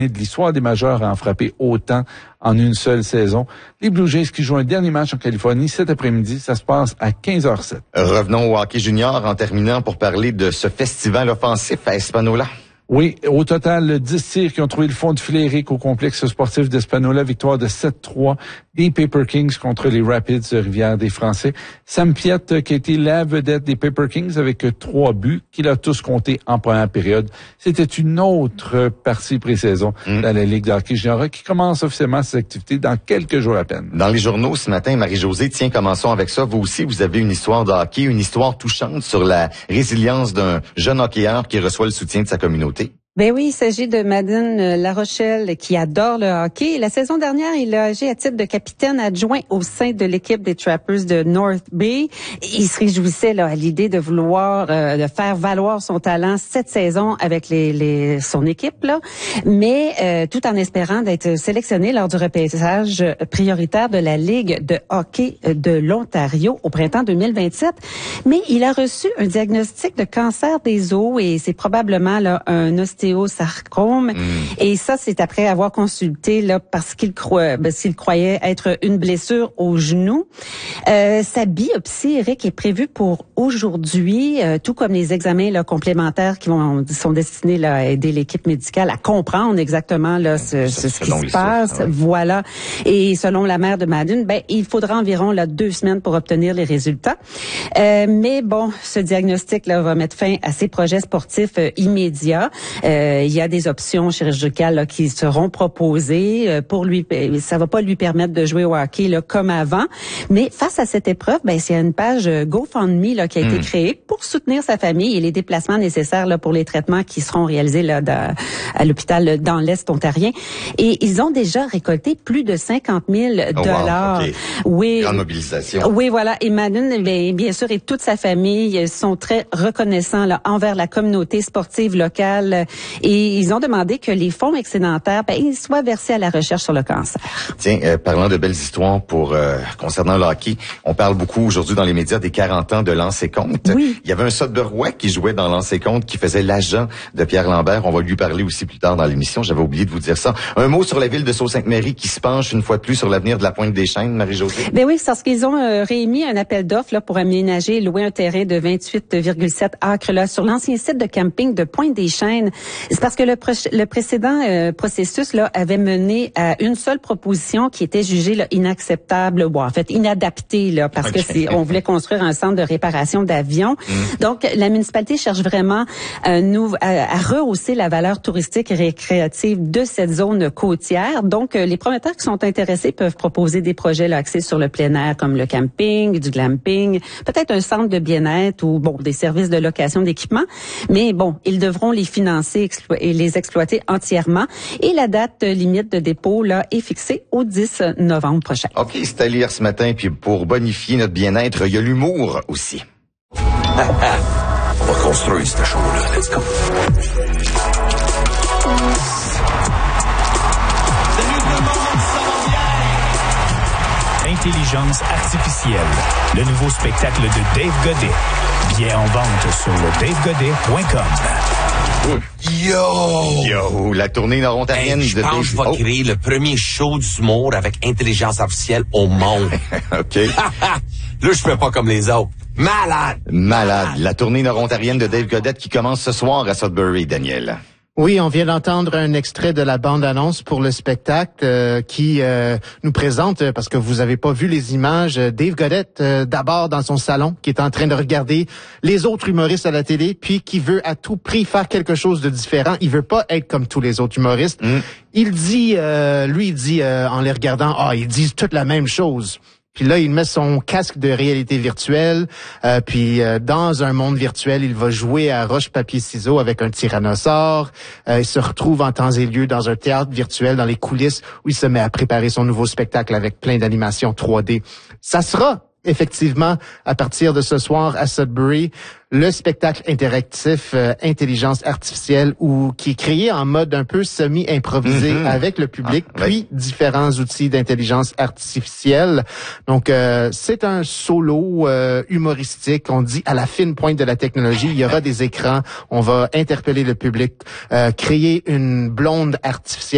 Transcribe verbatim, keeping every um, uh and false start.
de l'histoire des majeurs à en frapper autant en une seule saison. Les Blue Jays qui jouent un dernier match en Californie cet après-midi, ça se passe à quinze heures zéro sept. Revenons au hockey junior en terminant pour parler de ce festival offensif à Espanola. Oui, au total, dix tirs qui ont trouvé le fond de filet Eric au complexe sportif d'Espanola. Victoire de sept trois des Paper Kings contre les Rapids de Rivière-des-Français. Sam Piette, qui a été la vedette des Paper Kings avec trois buts, qu'il a tous comptés en première période. C'était une autre partie pré-saison mmh. dans la Ligue de hockey junior qui commence officiellement ses activités dans quelques jours à peine. Dans les journaux ce matin, Marie-Josée, tiens, commençons avec ça. Vous aussi, vous avez une histoire de hockey, une histoire touchante sur la résilience d'un jeune hockeyeur qui reçoit le soutien de sa communauté. Ben oui, il s'agit de Madden Larochelle qui adore le hockey. La saison dernière, il a agi à titre de capitaine adjoint au sein de l'équipe des Trappers de North Bay. Il se réjouissait là à l'idée de vouloir euh, de faire valoir son talent cette saison avec les, les son équipe là, mais euh, tout en espérant d'être sélectionné lors du repêchage prioritaire de la Ligue de hockey de l'Ontario au printemps deux mille vingt-sept. Mais il a reçu un diagnostic de cancer des os et c'est probablement là un ostéosarcome. Mmh. Et ça, c'est après avoir consulté là parce qu'il croit, ben, s'il croyait être une blessure au genou. Euh, sa biopsie, Eric, est prévue pour aujourd'hui, euh, tout comme les examens là, complémentaires qui vont sont destinés là, à aider l'équipe médicale à comprendre exactement là ce, ce, ce qui se passe. Ah ouais. Voilà. Et selon la mère de Madden, ben il faudra environ là deux semaines pour obtenir les résultats. Euh, mais bon, ce diagnostic là va mettre fin à ses projets sportifs euh, immédiats. Euh, il y a des options chirurgicales là, qui seront proposées euh, pour lui. Ça va pas lui permettre de jouer au hockey là, comme avant. Mais face à cette épreuve, ben c'est une page GoFundMe là qui a mmh. été créée pour soutenir sa famille et les déplacements nécessaires là pour les traitements qui seront réalisés là dans, à l'hôpital dans l'Est ontarien. Et ils ont déjà récolté plus de cinquante mille dollars. Oh wow, okay. Oui. Grande mobilisation. Oui, voilà. Et Madden, bien, bien sûr, et toute sa famille sont très reconnaissants là envers la communauté sportive locale. Et ils ont demandé que les fonds excédentaires ben, ils soient versés à la recherche sur le cancer. Tiens, euh, parlant de belles histoires pour euh, concernant le hockey, on parle beaucoup aujourd'hui dans les médias des quarante ans de Lancé-Comte. Oui. Il y avait un Sudburois qui jouait dans Lancé-Comte, qui faisait l'agent de Pierre Lambert. On va lui parler aussi plus tard dans l'émission. J'avais oublié de vous dire ça. Un mot sur la ville de Sault-Sainte-Marie qui se penche une fois de plus sur l'avenir de la Pointe-des-Chênes, Marie-Josée. Ben oui, c'est parce qu'ils ont euh, réémis un appel d'offres là pour aménager et louer un terrain de vingt-huit virgule sept acres là sur l'ancien site de camping de Pointe-des-Chênes. C'est parce que le, le précédent euh, processus là avait mené à une seule proposition qui était jugée là, inacceptable, bon en fait inadaptée là parce okay. que c'est on voulait construire un centre de réparation d'avions. Mmh. Donc la municipalité cherche vraiment un nou, à, à rehausser la valeur touristique et récréative de cette zone côtière. Donc euh, les promoteurs qui sont intéressés peuvent proposer des projets là, axés sur le plein air comme le camping, du glamping, peut-être un centre de bien-être ou bon des services de location d'équipement. Mais bon, ils devront les financer explo- et les exploiter entièrement. Et la date limite de dépôt là est fixée au dix novembre prochain. OK, c'est à lire ce matin. Puis pour bonifier notre bien-être, il y a l'humour aussi. On va construire cette show-là. Let's go. Intelligence artificielle. Le nouveau spectacle de Dave Godet. Bien en vente sur le dave godet point com. Yo! Yo! La tournée nord-ontarienne hey, de Dave... Je pense que je vais oh. créer le premier show d'humour avec intelligence artificielle au monde. OK. Là, je fais pas comme les autres. Malade! Malade. La tournée nord-ontarienne de Dave Godet qui commence ce soir à Sudbury, Daniel. Oui, on vient d'entendre un extrait de la bande-annonce pour le spectacle euh, qui euh, nous présente, parce que vous avez pas vu les images, Dave Godet, euh, d'abord dans son salon, qui est en train de regarder les autres humoristes à la télé, puis qui veut à tout prix faire quelque chose de différent. Il veut pas être comme tous les autres humoristes. Mm. Il dit, euh, lui, il dit euh, en les regardant, ah, ils disent toute la même chose. Puis là, il met son casque de réalité virtuelle, euh, puis euh, dans un monde virtuel, il va jouer à roche-papier-ciseaux avec un tyrannosaure. Euh, il se retrouve en temps et lieu dans un théâtre virtuel, dans les coulisses, où il se met à préparer son nouveau spectacle avec plein d'animations trois D. Ça sera effectivement, à partir de ce soir à Sudbury, le spectacle interactif euh, Intelligence artificielle ou qui est créé en mode un peu semi-improvisé mm-hmm. avec le public, ah, puis ouais. différents outils d'intelligence artificielle. Donc, euh, c'est un solo euh, humoristique, on dit à la fine pointe de la technologie. Il y aura des écrans, on va interpeller le public, euh, créer une blonde artificielle